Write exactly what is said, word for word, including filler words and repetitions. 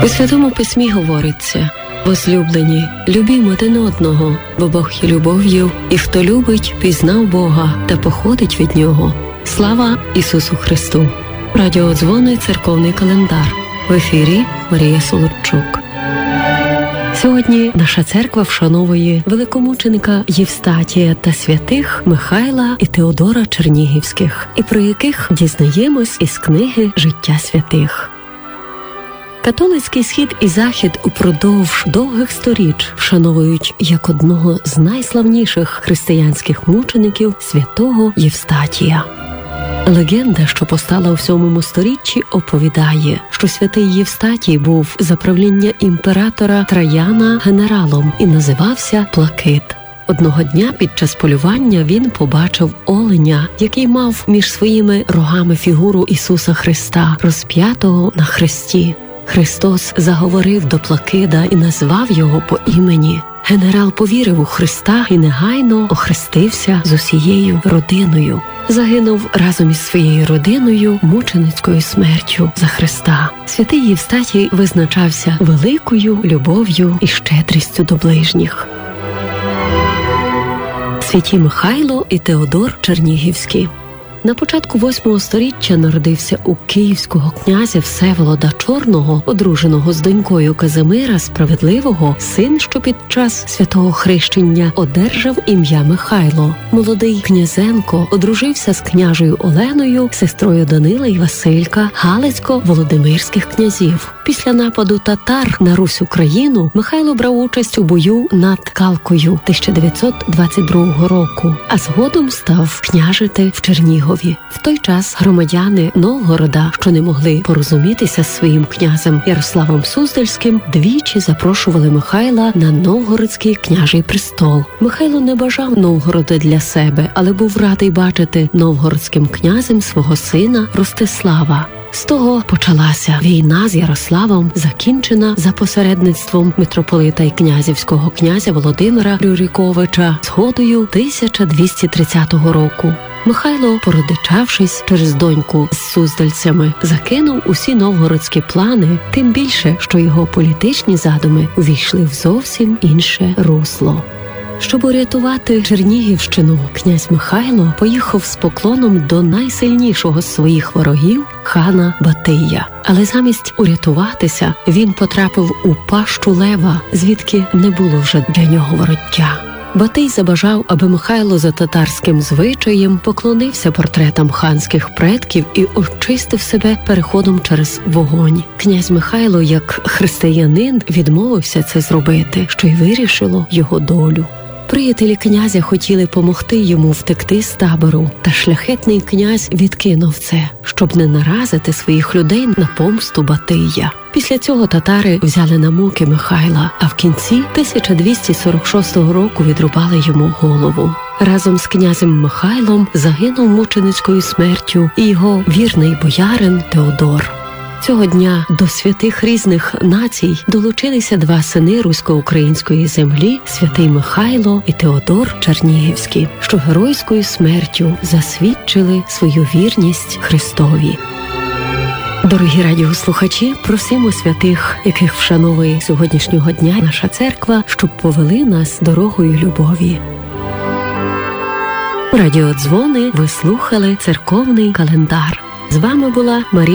У Святому Письмі говориться: «Возлюблені, любімо один одного, бо Бог є любов'ю, і хто любить, пізнав Бога та походить від Нього. Слава Ісусу Христу!» Радіодзвони «Церковний календар». В ефірі Марія Солодчук. Сьогодні наша церква вшановує великомученика Євстатія та святих Михайла і Теодора Чернігівських, і про яких дізнаємось із книги «Життя святих». Католицький Схід і Захід упродовж довгих сторіч вшановують як одного з найславніших християнських мучеників святого Євстатія. Легенда, що постала у сьомому сторіччі, оповідає, що святий Євстатій був за правління імператора Траяна генералом і називався Плакит. Одного дня під час полювання він побачив оленя, який мав між своїми рогами фігуру Ісуса Христа, розп'ятого на хресті. Христос заговорив до Плакида і назвав його по імені. Генерал повірив у Христа і негайно охрестився з усією родиною. Загинув разом із своєю родиною мученицькою смертю за Христа. Святий Євстатій визначався великою любов'ю і щедрістю до ближніх. Святі Михайло і Теодор Чернігівські. На початку восьмого сторіччя народився у київського князя Всеволода Чорного, одруженого з донькою Казимира Справедливого, син, що під час святого хрещення одержав ім'я Михайло. Молодий князенко одружився з княжею Оленою, сестрою Данила і Василька, Галицько-Володимирських князів. Після нападу татар на Русь-Україну Михайло брав участь у бою над Калкою тисяча дев'ятсот двадцять другого року, а згодом став княжити в Чернігові. В той час громадяни Новгорода, що не могли порозумітися з своїм князем Ярославом Суздальським, двічі запрошували Михайла на Новгородський княжий престол. Михайло не бажав Новгорода для себе, але був радий бачити новгородським князем свого сина Ростислава. З того почалася війна з Ярославом, закінчена за посередництвом митрополита і князівського князя Володимира Рюриковича згодою тисяча двісті тридцятого року. Михайло, породичавшись через доньку з суздальцями, закинув усі новгородські плани, тим більше, що його політичні задуми увійшли в зовсім інше русло. Щоб урятувати Чернігівщину, князь Михайло поїхав з поклоном до найсильнішого з своїх ворогів – хана Батия. Але замість урятуватися, він потрапив у пащу лева, звідки не було вже для нього вороття. Батий забажав, аби Михайло за татарським звичаєм поклонився портретам ханських предків і очистив себе переходом через вогонь. Князь Михайло, як християнин, відмовився це зробити, що й вирішило його долю. Приятелі князя хотіли помогти йому втекти з табору, та шляхетний князь відкинув це, щоб не наразити своїх людей на помсту Батия. Після цього татари взяли на муки Михайла, а в кінці тисяча двісті сорок шостого року відрубали йому голову. Разом з князем Михайлом загинув мученицькою смертю і його вірний боярин Теодор. Цього дня до святих різних націй долучилися два сини русько-української землі – святий Михайло і Теодор Чернігівський, що геройською смертю засвідчили свою вірність Христові. Дорогі радіослухачі, просимо святих, яких вшановує сьогоднішнього дня наша церква, щоб повели нас дорогою любові. Радіодзвони ви слухали «Церковний календар». З вами була Марія